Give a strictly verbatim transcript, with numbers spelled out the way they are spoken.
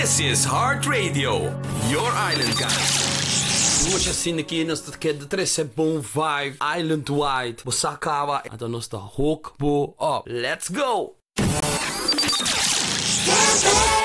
This is Heart Radio, your island guide. Hoje assim aqui nesta que de três é bom vibe island wide. Você acaba então nós da hook bo up. Let's go.